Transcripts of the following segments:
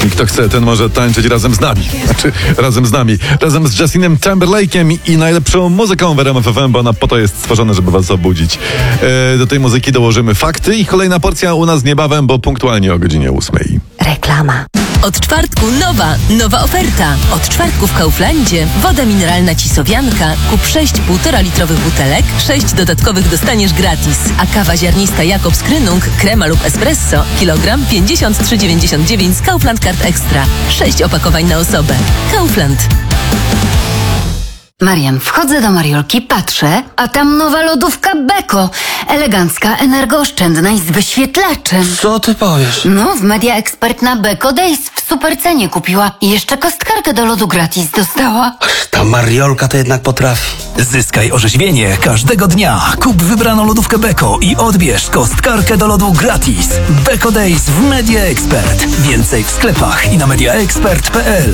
I kto chce, ten może tańczyć razem z nami. Znaczy, razem z nami. Razem z Justinem Timberlake'em i najlepszą muzyką w RMF FM, bo ona po to jest stworzona, żeby was obudzić. Do tej muzyki dołożymy fakty i kolejna porcja u nas niebawem, bo punktualnie o godzinie 8. Reklama. Od czwartku nowa oferta. Od czwartku w Kauflandzie woda mineralna Cisowianka. Kup 6 1,5-litrowych butelek, 6 dodatkowych dostaniesz gratis. A kawa ziarnista Jakobs Krynung, krema lub espresso, kilogram 53,99 z Kaufland Card Extra. 6 opakowań na osobę. Kaufland. Marian, wchodzę do Mariolki, patrzę, a tam nowa lodówka Beko. Elegancka, energooszczędna i z wyświetlaczem. Co ty powiesz? No, w Media Expert na Beko Days w super cenie kupiła i jeszcze kostkarkę do lodu gratis dostała. Ta Mariolka to jednak potrafi. Zyskaj orzeźwienie każdego dnia. Kup wybraną lodówkę Beko i odbierz kostkarkę do lodu gratis. Beko Days w Media Expert. Więcej w sklepach i na mediaexpert.pl.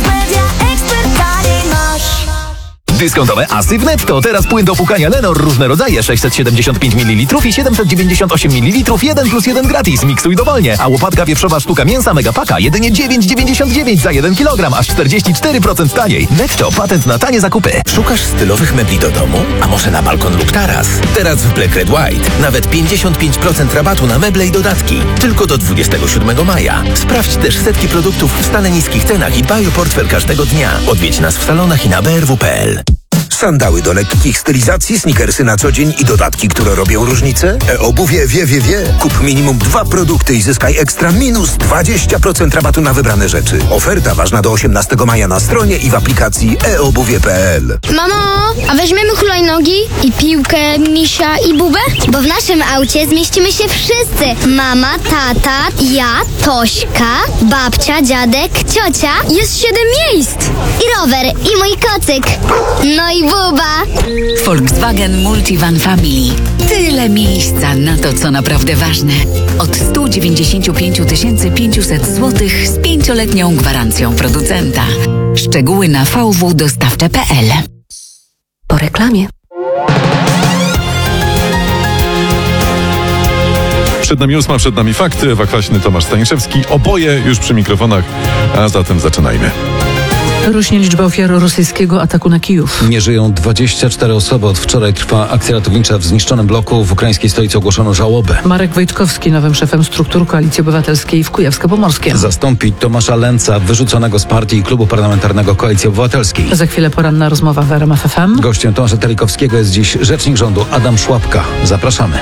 Dyskontowe asy w Netto. Teraz płyn do płukania Lenor. Różne rodzaje. 675 ml i 798 ml. 1+1 gratis. Miksuj dowolnie. A łopatka wieprzowa sztuka mięsa Megapaka jedynie 9,99 za 1 kg. Aż 44% taniej. Netto. Patent na tanie zakupy. Szukasz stylowych mebli do domu? A może na balkon lub taras? Teraz w Black Red White. Nawet 55% rabatu na meble i dodatki. Tylko do 27 maja. Sprawdź też setki produktów w stale niskich cenach i dbaj o portfel każdego dnia. Odwiedź nas w salonach i na brw.pl. Sandały do lekkich stylizacji, sneakersy na co dzień i dodatki, które robią różnicę? E-obuwie wie. Kup minimum 2 produkty i zyskaj ekstra minus 20% rabatu na wybrane rzeczy. Oferta ważna do 18 maja na stronie i w aplikacji eobuwie.pl. Mamo, a weźmiemy hulajnogi i piłkę, misia i bubę? Bo w naszym aucie zmieścimy się wszyscy. Mama, tata, ja, Tośka, babcia, dziadek, ciocia. Jest 7 miejsc. I rower, i mój kocyk. No i buba. Volkswagen Multivan Family. Tyle miejsca na to, co naprawdę ważne. Od 195 500 zł z 5-letnią gwarancją producenta. Szczegóły na vwdostawcze.pl. Po reklamie. Przed nami 8, przed nami fakty. Ewa Kwaśny, Tomasz Staniszewski. Oboje już przy mikrofonach, a zatem zaczynajmy. Rośnie liczba ofiar rosyjskiego ataku na Kijów. Nie żyją 24 osoby. Od wczoraj trwa akcja ratownicza w zniszczonym bloku. W ukraińskiej stolicy ogłoszono żałobę. Marek Wojtkowski, nowym szefem struktur Koalicji Obywatelskiej w Kujawsko-Pomorskiem. Zastąpi Tomasza Lęca, wyrzuconego z partii i klubu parlamentarnego Koalicji Obywatelskiej. Za chwilę poranna rozmowa w RMF FM. Gościem Tomasza Telikowskiego jest dziś rzecznik rządu Adam Szłapka. Zapraszamy.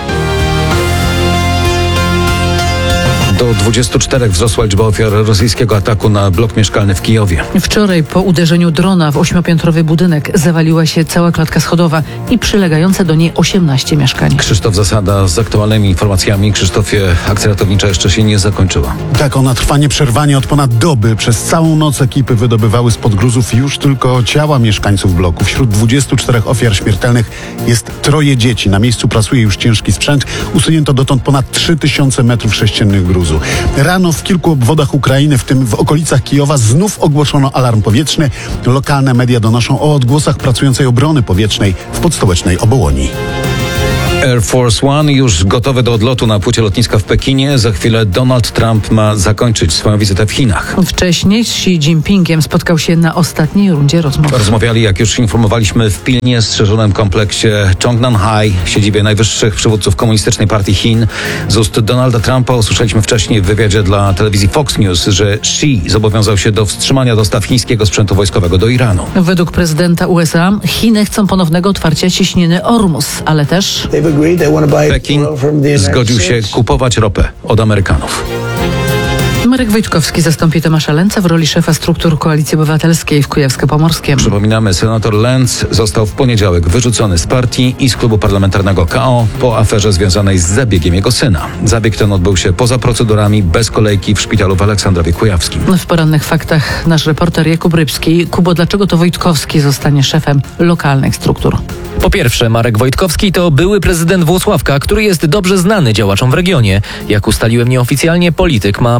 Do 24 wzrosła liczba ofiar rosyjskiego ataku na blok mieszkalny w Kijowie. Wczoraj po uderzeniu drona w 8-piętrowy budynek zawaliła się cała klatka schodowa i przylegające do niej 18 mieszkań. Krzysztof Zasada z aktualnymi informacjami. Krzysztofie, akcja ratownicza jeszcze się nie zakończyła. Tak, ona trwa nieprzerwanie od ponad doby. Przez całą noc ekipy wydobywały spod gruzów już tylko ciała mieszkańców bloku. Wśród 24 ofiar śmiertelnych jest 3 dzieci. Na miejscu pracuje już ciężki sprzęt. Usunięto dotąd ponad 3000 m3 gruzu. Rano w kilku obwodach Ukrainy, w tym w okolicach Kijowa, znów ogłoszono alarm powietrzny. Lokalne media donoszą o odgłosach pracującej obrony powietrznej w podstołecznej Obołoni. Air Force One już gotowy do odlotu na płycie lotniska w Pekinie. Za chwilę Donald Trump ma zakończyć swoją wizytę w Chinach. Wcześniej z Xi Jinpingiem spotkał się na ostatniej rundzie rozmów. Rozmawiali, jak już informowaliśmy, w pilnie strzeżonym kompleksie Chongnanhai, siedzibie najwyższych przywódców Komunistycznej Partii Chin. Z ust Donalda Trumpa usłyszeliśmy wcześniej w wywiadzie dla telewizji Fox News, że Xi zobowiązał się do wstrzymania dostaw chińskiego sprzętu wojskowego do Iranu. Według prezydenta USA Chiny chcą ponownego otwarcia cieśniny Ormus, ale też Pekin zgodził się kupować ropę od Amerykanów. Marek Wojtkowski zastąpi Tomasza Lęca w roli szefa struktur Koalicji Obywatelskiej w Kujawsko-Pomorskiem. Przypominamy, senator Lęc został w poniedziałek wyrzucony z partii i z klubu parlamentarnego KO po aferze związanej z zabiegiem jego syna. Zabieg ten odbył się poza procedurami, bez kolejki w szpitalu w Aleksandrowie Kujawskim. W porannych faktach nasz reporter Jakub Rybski. Kubo, dlaczego to Wojtkowski zostanie szefem lokalnych struktur? Po pierwsze, Marek Wojtkowski to były prezydent Włocławka, który jest dobrze znany działaczom w regionie. Jak ustaliłem nieoficjalnie, polityk ma poparcie nie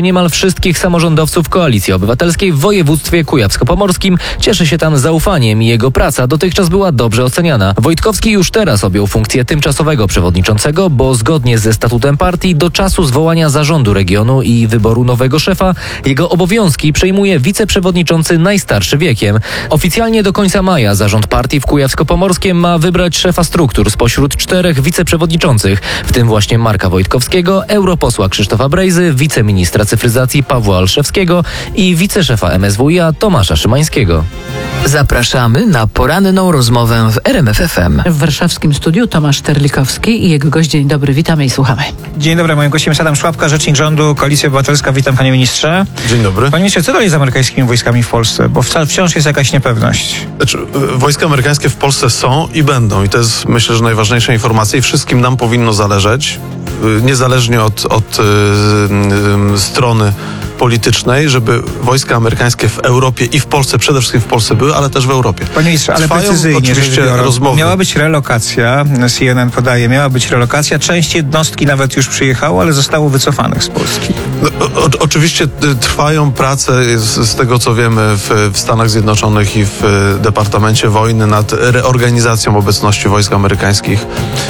niemal wszystkich samorządowców Koalicji Obywatelskiej w województwie kujawsko-pomorskim. Cieszy się tam zaufaniem i jego praca dotychczas była dobrze oceniana. Wojtkowski już teraz objął funkcję tymczasowego przewodniczącego, bo zgodnie ze statutem partii do czasu zwołania zarządu regionu i wyboru nowego szefa jego obowiązki przejmuje wiceprzewodniczący najstarszy wiekiem. Oficjalnie do końca maja zarząd partii w Kujawsko-Pomorskiem ma wybrać szefa struktur spośród 4 wiceprzewodniczących, w tym właśnie Marka Wojtkowskiego, europosła Krzysztofa Brejzy, wiceministra cyfryzacji Pawła Olszewskiego i wiceszefa MSWiA Tomasza Szymańskiego. Zapraszamy na poranną rozmowę w RMF FM. W warszawskim studiu Tomasz Terlikowski i jego gość. Dzień dobry, witamy i słuchamy. Dzień dobry, moim gościem jest Adam Szłapka, rzecznik rządu, Koalicja Obywatelska. Witam, panie ministrze. Dzień dobry. Panie ministrze, co dalej z amerykańskimi wojskami w Polsce? Bo wciąż jest jakaś niepewność. Znaczy, wojska amerykańskie w Polsce są i będą. I to jest, myślę, że najważniejsza informacja i wszystkim nam powinno zależeć, niezależnie od strony politycznej, żeby wojska amerykańskie w Europie i w Polsce, przede wszystkim w Polsce były, ale też w Europie. Panie ministrze, ale trwają precyzyjnie oczywiście rozmowy. Miała być relokacja, CNN podaje, miała być relokacja. Część jednostki nawet już przyjechało, ale zostało wycofanych z Polski. Oczywiście trwają prace, z tego co wiemy, w Stanach Zjednoczonych i w Departamencie Wojny nad reorganizacją obecności wojsk amerykańskich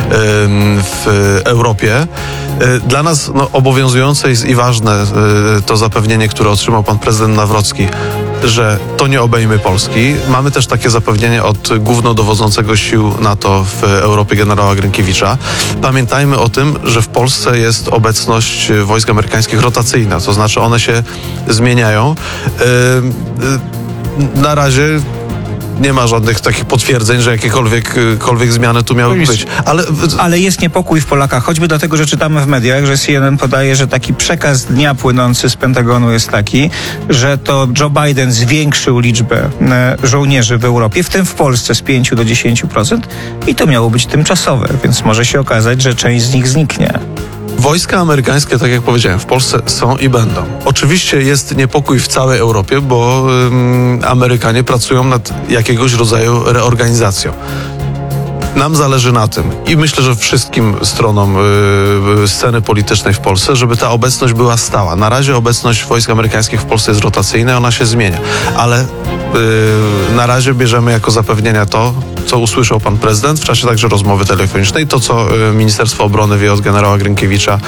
w Europie. Dla nas obowiązujące jest i ważne to zapewnienie, które otrzymał pan prezydent Nawrocki, że to nie obejmie Polski. Mamy też takie zapewnienie od głównodowodzącego sił NATO w Europie generała Grynkiewicza. Pamiętajmy o tym, że w Polsce jest obecność wojsk amerykańskich rotacyjna, to znaczy one się zmieniają. Na razie nie ma żadnych takich potwierdzeń, że jakiekolwiek zmiany tu miały być. Ale jest niepokój w Polakach, choćby dlatego, że czytamy w mediach, że CNN podaje, że taki przekaz dnia płynący z Pentagonu jest taki, że to Joe Biden zwiększył liczbę żołnierzy w Europie, w tym w Polsce z 5 do 10% i to miało być tymczasowe, więc może się okazać, że część z nich zniknie. Wojska amerykańskie, tak jak powiedziałem, w Polsce są i będą. Oczywiście jest niepokój w całej Europie, bo Amerykanie pracują nad jakiegoś rodzaju reorganizacją. Nam zależy na tym i myślę, że wszystkim stronom sceny politycznej w Polsce, żeby ta obecność była stała. Na razie obecność wojsk amerykańskich w Polsce jest rotacyjna, ona się zmienia, ale na razie bierzemy jako zapewnienia to, co usłyszał pan prezydent w czasie także rozmowy telefonicznej, to co Ministerstwo Obrony wie od generała Grynkiewicza.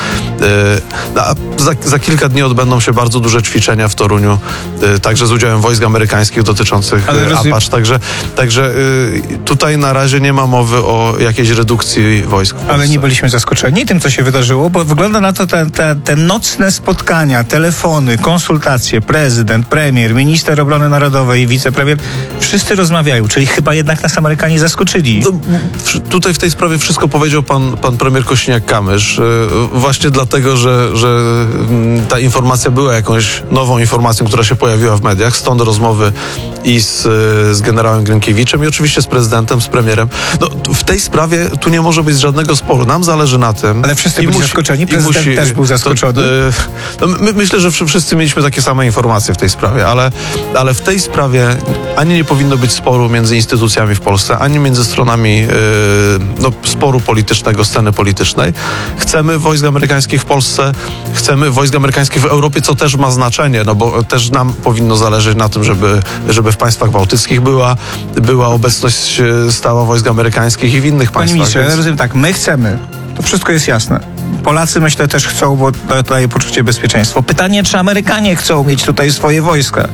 Za kilka dni odbędą się bardzo duże ćwiczenia w Toruniu, także z udziałem wojsk amerykańskich dotyczących Apache. Także tutaj na razie nie ma mowy o jakiejś redukcji wojsk. Ale nie byliśmy zaskoczeni tym, co się wydarzyło, bo wygląda na to te nocne spotkania, telefony, konsultacje, prezydent, premier, minister obrony narodowej i wicepremier, wszyscy rozmawiają, czyli chyba jednak nas Amerykanie zaskoczyli. Tutaj w tej sprawie wszystko powiedział pan premier Kosiniak-Kamysz, właśnie dlatego, że ta informacja była jakąś nową informacją, która się pojawiła w mediach, stąd rozmowy i z generałem Grynkiewiczem i oczywiście z prezydentem, z premierem. W tej sprawie tu nie może być żadnego sporu. Nam zależy na tym. Ale wszyscy byli zaskoczeni, prezydent też był zaskoczony. Myślę, że wszyscy mieliśmy takie same informacje w tej sprawie, ale w tej sprawie ani nie powinno być sporu między instytucjami w Polsce, ani między stronami sporu politycznego, sceny politycznej. Chcemy wojsk amerykańskich w Polsce, chcemy wojsk amerykańskich w Europie, co też ma znaczenie, bo też nam powinno zależeć na tym, żeby w państwach bałtyckich była obecność stała wojsk amerykańskich i w innych państwach. Panie ministrze, ja rozumiem tak, my chcemy, to wszystko jest jasne. Polacy myślę też chcą, bo to daje poczucie bezpieczeństwa. Pytanie, czy Amerykanie chcą mieć tutaj swoje wojska?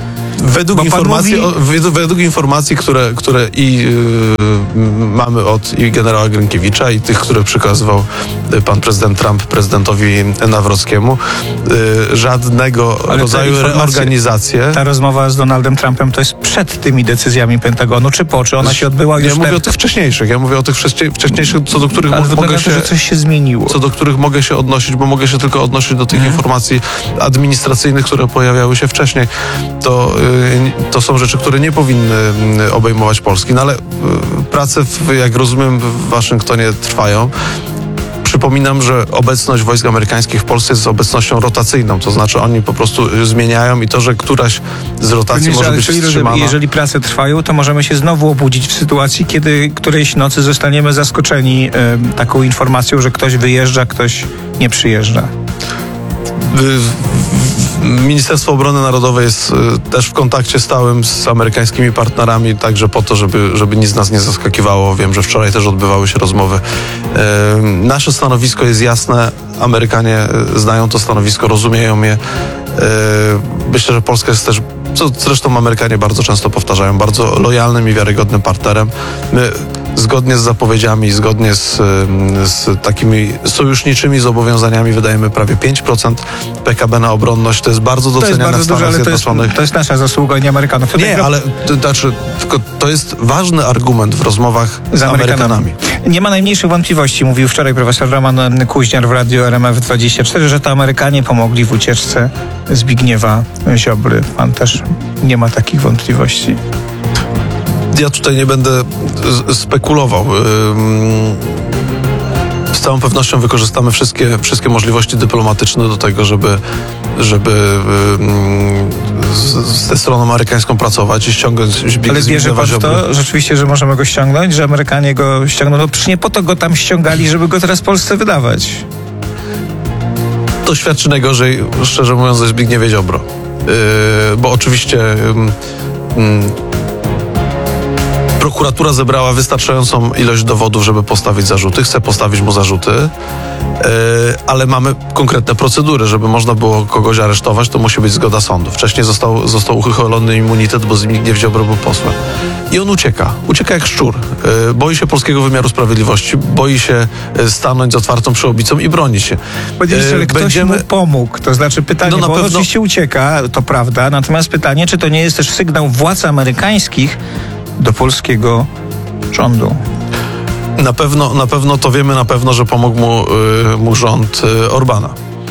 Według informacji, które mamy od generała Grynkiewicza i tych, które przekazywał pan prezydent Trump prezydentowi Nawrockiemu, żadnego rodzaju reorganizację. Ta rozmowa z Donaldem Trumpem to jest przed tymi decyzjami Pentagonu, czy po? Czy ona się odbyła już? Ja mówię o tych wcześniejszych. Ja mówię o tych wcześniejszych, co do których mogę się... że coś się zmieniło. Co do których mogę się odnosić, bo mogę się tylko odnosić do tych informacji administracyjnych, które pojawiały się wcześniej. To są rzeczy, które nie powinny obejmować Polski. No ale prace, jak rozumiem, w Waszyngtonie trwają. Przypominam, że obecność wojsk amerykańskich w Polsce jest obecnością rotacyjną, to znaczy oni po prostu zmieniają i to, że któraś z rotacji może być wstrzymana. Jeżeli prace trwają, to możemy się znowu obudzić w sytuacji, kiedy którejś nocy zostaniemy zaskoczeni taką informacją, że ktoś wyjeżdża, ktoś nie przyjeżdża. Ministerstwo Obrony Narodowej jest też w kontakcie stałym z amerykańskimi partnerami, także po to, żeby nic nas nie zaskakiwało. Wiem, że wczoraj też odbywały się rozmowy. Nasze stanowisko jest jasne. Amerykanie znają to stanowisko, rozumieją je. Myślę, że Polska jest też, co zresztą Amerykanie bardzo często powtarzają, bardzo lojalnym i wiarygodnym partnerem. My zgodnie z zapowiedziami, zgodnie z takimi sojuszniczymi zobowiązaniami wydajemy prawie 5% PKB na obronność. To jest bardzo doceniane w Stanach Zjednoczonych. To jest nasza zasługa, nie Amerykanów. Nie, ale to jest ważny argument w rozmowach z Amerykanami. Nie ma najmniejszych wątpliwości, mówił wczoraj profesor Roman Kuźniar w radiu RMF24, że to Amerykanie pomogli w ucieczce Zbigniewa Ziobry. Pan też nie ma takich wątpliwości. Ja tutaj nie będę spekulował. Z całą pewnością wykorzystamy wszystkie możliwości dyplomatyczne do tego, żeby ze stroną amerykańską pracować i ściągnąć Zbigniewa Ale wierzy pan w Ziobry. to rzeczywiście, że możemy go ściągnąć, że Amerykanie go ściągną? No przecież nie po to go tam ściągali, żeby go teraz Polsce wydawać. To świadczy najgorzej, szczerze mówiąc, ze Zbigniewie Ziobro. Bo oczywiście prokuratura zebrała wystarczającą ilość dowodów, żeby postawić zarzuty. Chce postawić mu zarzuty, ale mamy konkretne procedury. Żeby można było kogoś aresztować, to musi być zgoda sądu. Wcześniej został uchylony immunitet, bo Zbigniew Ziobro był posłem. I on ucieka. Ucieka jak szczur. Boi się polskiego wymiaru sprawiedliwości. Boi się stanąć z otwartą przyłbicą i bronić się. Ale ktoś mu pomógł. To znaczy pytanie, bo on oczywiście ucieka, to prawda. Natomiast pytanie, czy to nie jest też sygnał władz amerykańskich do polskiego rządu? Na pewno to wiemy, na pewno, że pomógł mu rząd Orbana.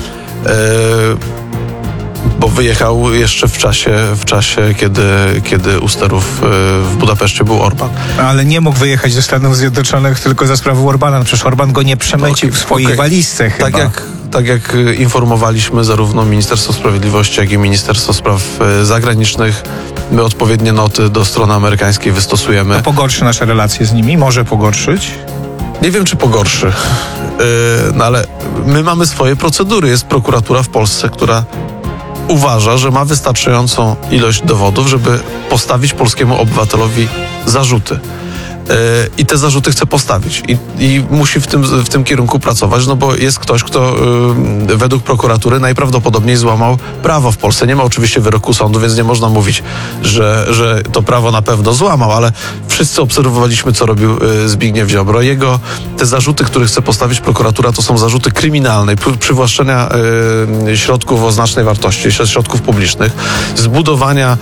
Bo wyjechał jeszcze w czasie kiedy u sterów w Budapeszcie był Orban. Ale nie mógł wyjechać ze Stanów Zjednoczonych tylko za sprawą Orbana. Przecież Orban go nie przemycił w swojej walizce chyba. Tak jak informowaliśmy zarówno Ministerstwo Sprawiedliwości, jak i Ministerstwo Spraw Zagranicznych, my odpowiednie noty do strony amerykańskiej wystosujemy. To pogorszy nasze relacje z nimi? Może pogorszyć? Nie wiem, czy pogorszy, ale my mamy swoje procedury. Jest prokuratura w Polsce, która uważa, że ma wystarczającą ilość dowodów, żeby postawić polskiemu obywatelowi zarzuty. I te zarzuty chce postawić. I musi w tym kierunku pracować, no bo jest ktoś, kto według prokuratury najprawdopodobniej złamał prawo w Polsce. Nie ma oczywiście wyroku sądu, więc nie można mówić, że to prawo na pewno złamał, ale wszyscy obserwowaliśmy, co robił Zbigniew Ziobro. Te zarzuty, które chce postawić prokuratura, to są zarzuty kryminalne, przywłaszczenia środków o znacznej wartości, środków publicznych, zbudowania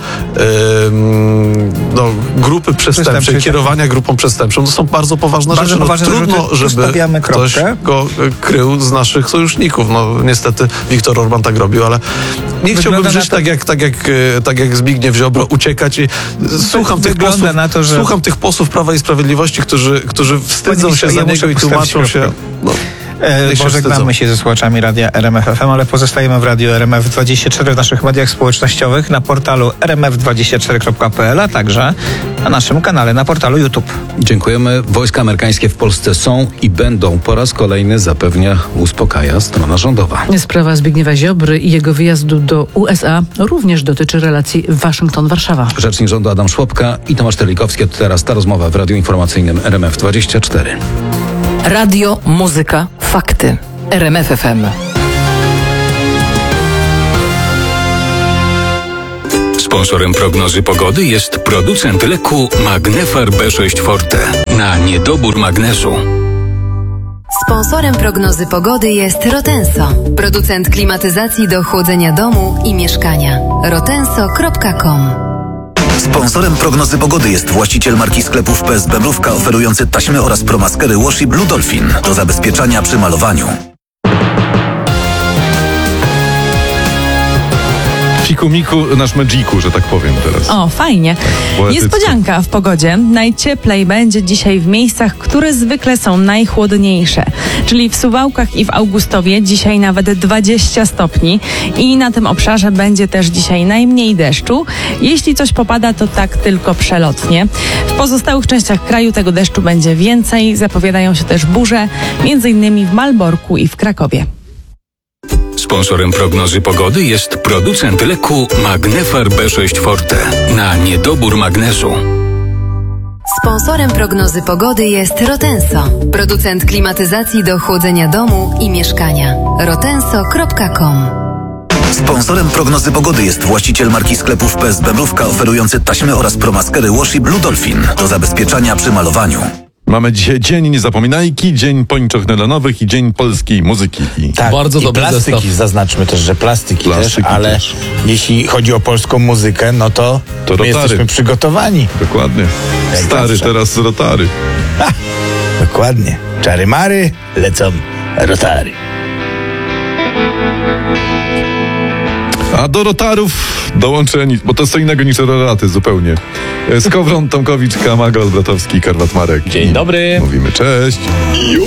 grupy przestępczej, kierowania grupą przestępczą. To są bardzo poważne rzeczy. Trudno, żeby ktoś go krył z naszych sojuszników. No niestety Viktor Orban tak robił, ale nie chciałbym żyć tak jak Zbigniew Ziobro, uciekać i słucham tych posłów Prawa i Sprawiedliwości, którzy wstydzą się za niego i tłumaczą się. Pożegnamy się ze słuchaczami radia RMF FM, ale pozostajemy w radiu RMF24 w naszych mediach społecznościowych, na portalu rmf24.pl, a także na naszym kanale na portalu YouTube. Dziękujemy. Wojska amerykańskie w Polsce są i będą. Po raz kolejny zapewnia, uspokaja strona rządowa. Sprawa Zbigniewa Ziobry i jego wyjazdu do USA również dotyczy relacji Waszyngton-Warszawa. Rzecznik rządu Adam Szłopka i Tomasz Terlikowski. To teraz ta rozmowa w radiu informacyjnym RMF24. Radio, muzyka, fakty. RMF FM. Sponsorem prognozy pogody jest producent leku Magnefar B6 Forte na niedobór magnezu. Sponsorem prognozy pogody jest Rotenso, producent klimatyzacji do chłodzenia domu i mieszkania. rotenso.com. Sponsorem prognozy pogody jest właściciel marki sklepów PSB Mrówka, oferujący taśmy oraz promaskery Wash i Blue Dolphin do zabezpieczania przy malowaniu. Fiku-miku, nasz Magiku, że tak powiem teraz. O, fajnie. Niespodzianka w pogodzie. Najcieplej będzie dzisiaj w miejscach, które zwykle są najchłodniejsze. Czyli w Suwałkach i w Augustowie dzisiaj nawet 20 stopni. I na tym obszarze będzie też dzisiaj najmniej deszczu. Jeśli coś popada, to tak tylko przelotnie. W pozostałych częściach kraju tego deszczu będzie więcej. Zapowiadają się też burze, m.in. w Malborku i w Krakowie. Sponsorem prognozy pogody jest producent leku Magnefar B6 Forte na niedobór magnezu. Sponsorem prognozy pogody jest Rotenso, producent klimatyzacji do chłodzenia domu i mieszkania. rotenso.com. Sponsorem prognozy pogody jest właściciel marki sklepów PSB Mrówka oferujący taśmy oraz promaskery Washi Blue Dolphin do zabezpieczania przy malowaniu. Mamy dzisiaj Dzień Niezapominajki, Dzień Pończoch Nylonowych i Dzień Polskiej Muzyki. Tak, bardzo dobry plastyki, zestaw. Zaznaczmy też, że plastyki też, ale też. Jeśli chodzi o polską muzykę, no to my jesteśmy przygotowani. Dokładnie. Jak Stary zawsze. teraz rotary. Dokładnie. Czary mary, lecą rotary. A do rotarów dołączeni, bo to jest co innego niż roraty zupełnie. Skowron, Tomkowicz, Kamago, Bratowski, Karwat Marek. Dzień dobry. Mówimy cześć.